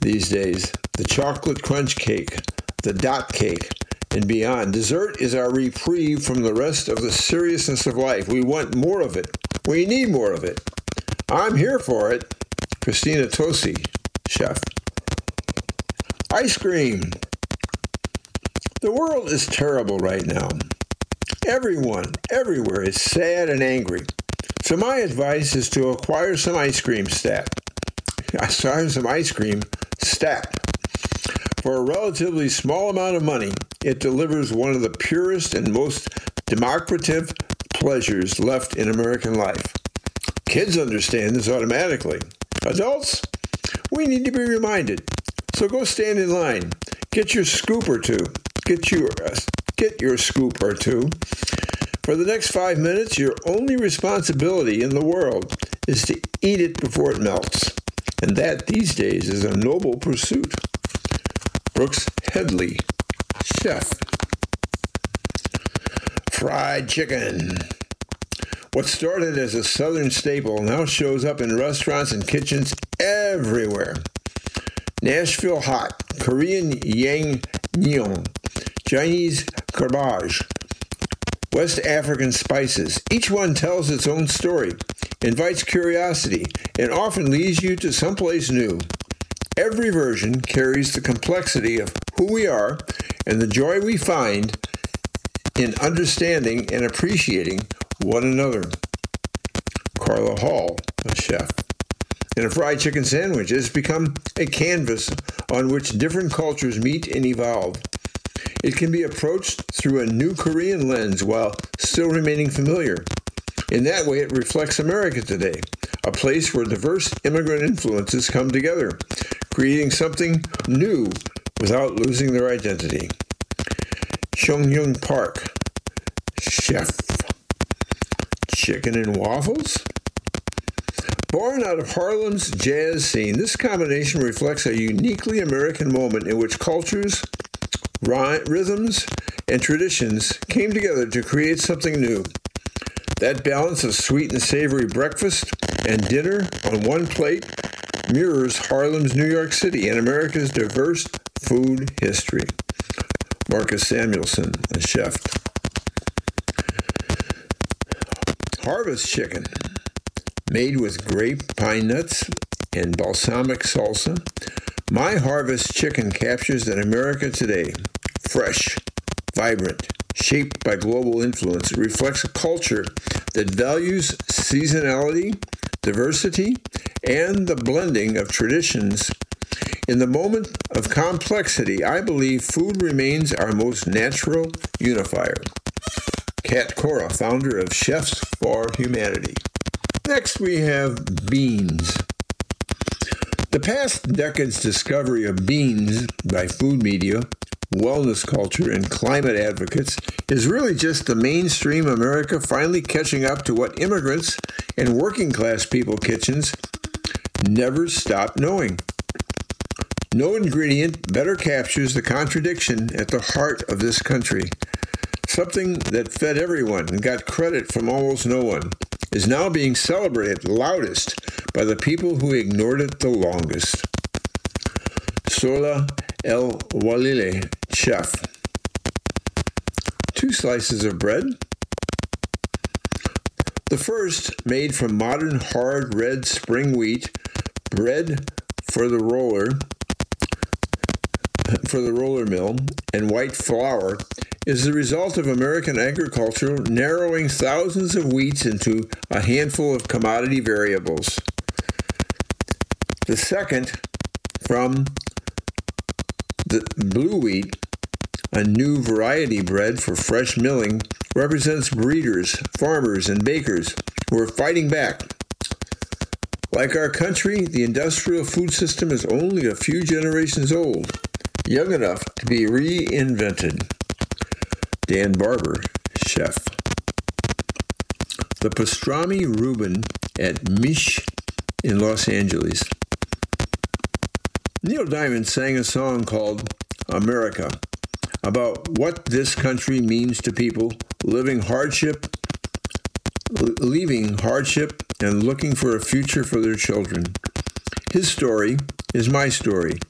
these days. The chocolate crunch cake, the dot cake, and beyond. Dessert is our reprieve from the rest of the seriousness of life. We want more of it. We need more of it. I'm here for it. Christina Tosi, chef. Ice cream. The world is terrible right now. Everyone, everywhere is sad and angry. So my advice is to acquire some ice cream stat. For a relatively small amount of money, it delivers one of the purest and most democratic pleasures left in American life. Kids understand this automatically. Adults, we need to be reminded. So go stand in line. Get your scoop or two. Get your scoop or two. For the next 5 minutes, your only responsibility in the world is to eat it before it melts. And that, these days, is a noble pursuit. Brooks Headley, chef. Fried chicken. What started as a southern staple now shows up in restaurants and kitchens everywhere. Nashville hot, Korean jjangmyeon, Chinese garbage, West African spices. Each one tells its own story, invites curiosity, and often leads you to someplace new. Every version carries the complexity of who we are and the joy we find in understanding and appreciating one another. Carla Hall, a chef. And a fried chicken sandwich has become a canvas on which different cultures meet and evolve. It can be approached through a new Korean lens while still remaining familiar. In that way, it reflects America today, a place where diverse immigrant influences come together, creating something new without losing their identity. Seung-Hyun Park, chef. Chicken and waffles? Born out of Harlem's jazz scene, this combination reflects a uniquely American moment in which cultures, rhythms, and traditions came together to create something new. That balance of sweet and savory breakfast and dinner on one plate mirrors Harlem's New York City and America's diverse food history. Marcus Samuelson, a chef. Harvest chicken, made with grape, pine nuts, and balsamic salsa. My Harvest chicken captures an America today, fresh, vibrant, shaped by global influence. It reflects a culture that values seasonality, diversity, and the blending of traditions. In the moment of complexity, I believe food remains our most natural unifier. Kat Cora, founder of Chefs for Humanity. Next, we have beans. The past decade's discovery of beans by food media, wellness culture, and climate advocates is really just the mainstream America finally catching up to what immigrants and working class people kitchens never stopped knowing. No ingredient better captures the contradiction at the heart of this country. Something that fed everyone and got credit from almost no one is now being celebrated loudest by the people who ignored it the longest. Sola El Walile, chef. 2 slices of bread. The first, made from modern hard red spring wheat, bread for the roller mill, and white flour, is the result of American agriculture narrowing thousands of wheats into a handful of commodity variables. The second, from the blue wheat, a new variety bread for fresh milling, represents breeders, farmers, and bakers who are fighting back. Like our country, the industrial food system is only a few generations old, young enough to be reinvented. Dan Barber, chef. The Pastrami Reuben at Mish in Los Angeles. Neil Diamond sang a song called America about what this country means to people leaving hardship and looking for a future for their children. His story is my story,